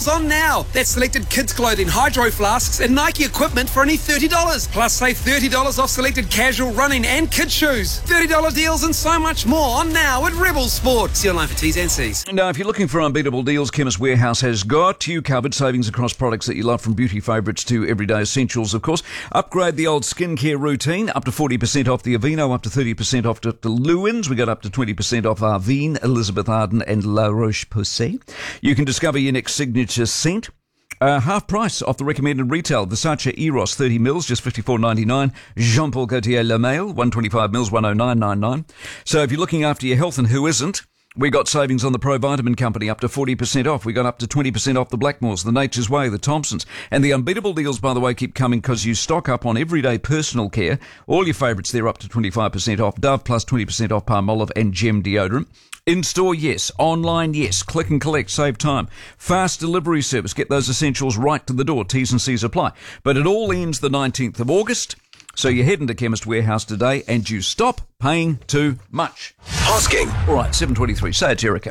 deals on now. That's selected kids' clothing, hydro flasks and Nike equipment for only $30. Plus save $30 off selected casual running and kids' shoes. $30 deals and so much more on now at Rebel Sport. See online for T's and C's. Now, if you're looking for unbeatable deals, Chemist Warehouse has got you covered. Savings across products that you love, from beauty favourites to everyday essentials, of course. Upgrade the old skincare routine. Up to 40% off the Aveeno, up to 30% off the Lewins. We got up to 20% off Arvine, Elizabeth Arden and La Roche-Posay. You can discover your next signature scent. Half price off the recommended retail. Versace Eros 30 mils, just $54.99. Jean Paul Gaultier La Mail 125 mils, $109.99. So if you're looking after your health, and who isn't, we got savings on the Pro Vitamin Company, up to 40% off. We got up to 20% off the Blackmores, the Nature's Way, the Thompsons. And the unbeatable deals, by the way, keep coming because you stock up on everyday personal care. All your favourites there up to 25% off. Dove plus 20% off Palmolive and Gem deodorant. In-store, yes. Online, yes. Click and collect, save time. Fast delivery service, get those essentials right to the door. T's and C's apply. But it all ends the 19th of August. So you head into Chemist Warehouse today and you stop paying too much. Hosking. All right, 7:23. Say it to Erica.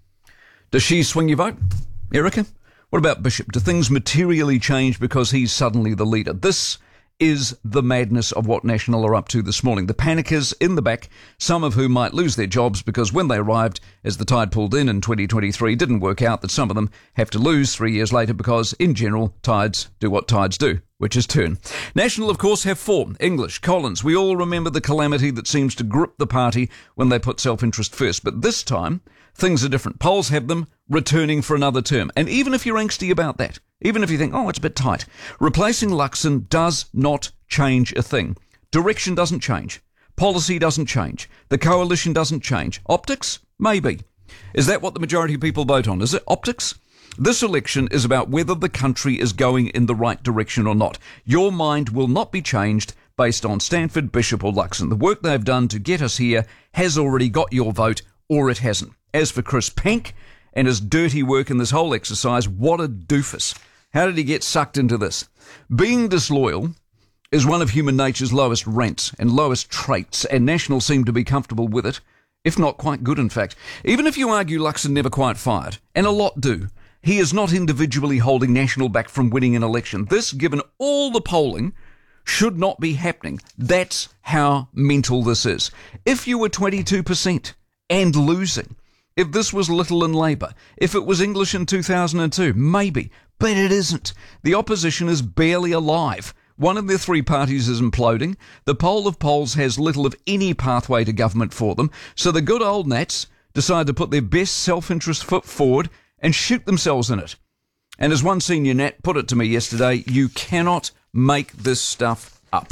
Does she swing your vote, Erica? What about Bishop? Do things materially change because he's suddenly the leader? This is the madness of what National are up to this morning. The panickers in the back, some of whom might lose their jobs because when they arrived, as the tide pulled in 2023, didn't work out, that some of them have to lose 3 years later because, in general, tides do what tides do, which is turn. National, of course, have four. English, Collins. We all remember the calamity that seems to grip the party when they put self-interest first. But this time, things are different. Polls have them returning for another term. And even if you're angsty about that, even if you think, oh, it's a bit tight, replacing Luxon does not change a thing. Direction doesn't change. Policy doesn't change. The coalition doesn't change. Optics? Maybe. Is that what the majority of people vote on? Is it optics? This election is about whether the country is going in the right direction or not. Your mind will not be changed based on Stanford, Bishop or Luxon. The work they've done to get us here has already got your vote, or it hasn't. As for Chris Pank and his dirty work in this whole exercise, what a doofus. How did he get sucked into this? Being disloyal is one of human nature's lowest rents and lowest traits, and National seem to be comfortable with it, if not quite good, in fact. Even if you argue Luxon never quite fired, and a lot do, he is not individually holding National back from winning an election. This, given all the polling, should not be happening. That's how mental this is. If you were 22% and losing, if this was Little and Labour, if it was English in 2002, maybe, but it isn't. The opposition is barely alive. One of their three parties is imploding. The poll of polls has little of any pathway to government for them. So the good old Nats decide to put their best self-interest foot forward and shoot themselves in it. And as one senior Nat put it to me yesterday, you cannot make this stuff up.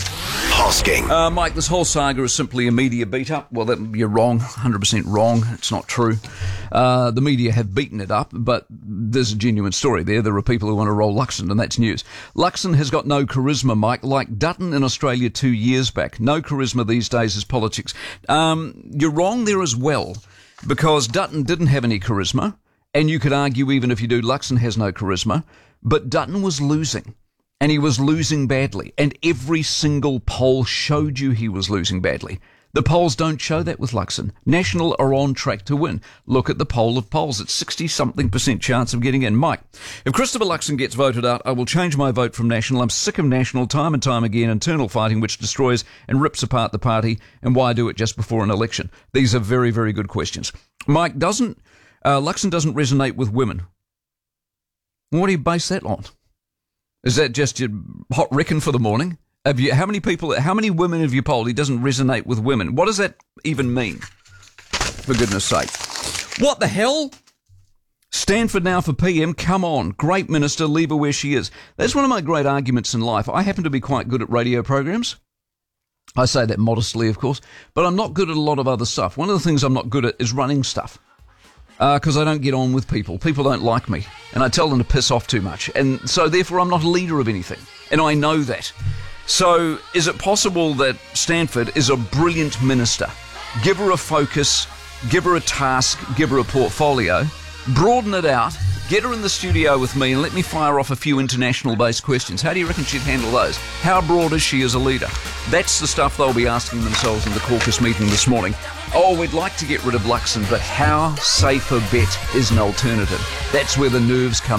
Hosking. Mike, this whole saga is simply a media beat-up. Well, you're wrong, 100% wrong. It's not true. The media have beaten it up, but there's a genuine story there. There are people who want to roll Luxon, and that's news. Luxon has got no charisma, Mike, like Dutton in Australia 2 years back. No charisma these days is politics. You're wrong there as well, because Dutton didn't have any charisma, and you could argue even if you do, Luxon has no charisma, but Dutton was losing. And he was losing badly. And every single poll showed you he was losing badly. The polls don't show that with Luxon. National are on track to win. Look at the poll of polls. It's 60-something% chance of getting in. Mike, if Christopher Luxon gets voted out, I will change my vote from National. I'm sick of National time and time again, internal fighting which destroys and rips apart the party. And why do it just before an election? These are very, very good questions. Mike, Luxon doesn't resonate with women. What do you base that on? Is that just your hot reckon for the morning? How many women have you polled? He doesn't resonate with women. What does that even mean? For goodness sake. What the hell? Stanford now for PM, come on. Great minister, leave her where she is. That's one of my great arguments in life. I happen to be quite good at radio programs. I say that modestly, of course, but I'm not good at a lot of other stuff. One of the things I'm not good at is running stuff. Because I don't get on with people. People don't like me. And I tell them to piss off too much. And so therefore I'm not a leader of anything. And I know that. So is it possible that Stanford is a brilliant minister? Give her a focus, give her a task, give her a portfolio, broaden it out, get her in the studio with me and let me fire off a few international-based questions. How do you reckon she'd handle those? How broad is she as a leader? That's the stuff they'll be asking themselves in the caucus meeting this morning. Oh, we'd like to get rid of Luxon, but how safe a bet is an alternative? That's where the nerves come